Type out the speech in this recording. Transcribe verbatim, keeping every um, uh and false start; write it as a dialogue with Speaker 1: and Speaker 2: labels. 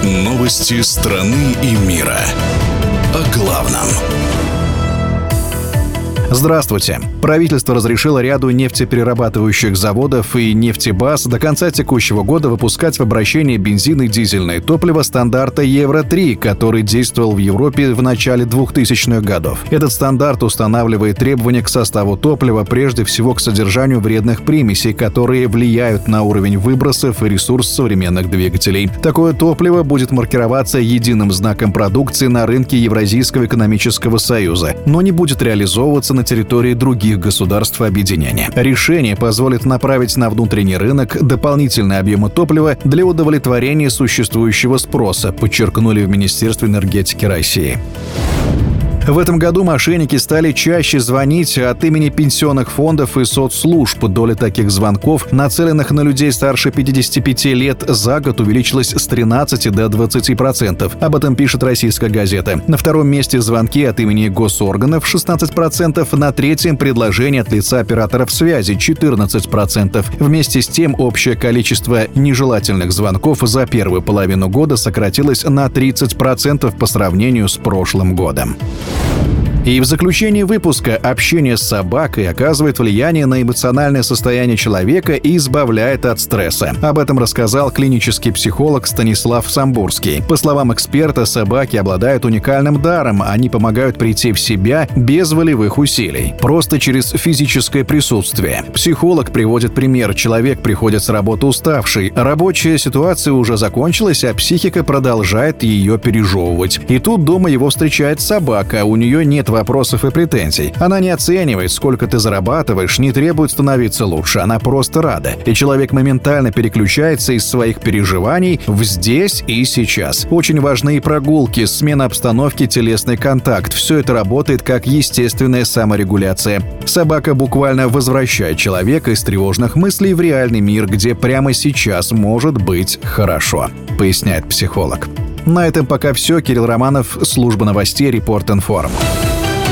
Speaker 1: Новости страны и мира. О главном.
Speaker 2: Здравствуйте. Правительство разрешило ряду нефтеперерабатывающих заводов и нефтебаз до конца текущего года выпускать в обращение бензин и дизельное топливо стандарта Евро три, который действовал в Европе в начале двухтысячных годов. Этот стандарт устанавливает требования к составу топлива, прежде всего к содержанию вредных примесей, которые влияют на уровень выбросов и ресурс современных двигателей. Такое топливо будет маркироваться единым знаком продукции на рынке Евразийского экономического союза, но не будет реализовываться на территории других государств объединения. Решение позволит направить на внутренний рынок дополнительные объемы топлива для удовлетворения существующего спроса, подчеркнули в Министерстве энергетики России. В этом году мошенники стали чаще звонить от имени пенсионных фондов и соцслужб. Доля таких звонков, нацеленных на людей старше пятидесяти пяти лет, за год увеличилась с тринадцати до двадцати процентов. Об этом пишет «Российская газета». На втором месте звонки от имени госорганов шестнадцать процентов, на третьем предложения от лица операторов связи четырнадцать процентов. Вместе с тем общее количество нежелательных звонков за первую половину года сократилось на тридцать процентов по сравнению с прошлым годом. И в заключении выпуска общение с собакой оказывает влияние на эмоциональное состояние человека и избавляет от стресса. Об этом рассказал клинический психолог Станислав Самбурский. По словам эксперта, собаки обладают уникальным даром. Они помогают прийти в себя без волевых усилий, просто через физическое присутствие. Психолог приводит пример. Человек приходит с работы уставший. Рабочая ситуация уже закончилась, а психика продолжает ее пережевывать. И тут дома его встречает собака. У нее нет вопросов и претензий. Она не оценивает, сколько ты зарабатываешь, не требует становиться лучше. Она просто рада. И человек моментально переключается из своих переживаний в здесь и сейчас. Очень важны и прогулки, смена обстановки, телесный контакт. Все это работает как естественная саморегуляция. Собака буквально возвращает человека из тревожных мыслей в реальный мир, где прямо сейчас может быть хорошо, поясняет психолог. На этом пока все. Кирилл Романов, служба новостей Репорт Информ.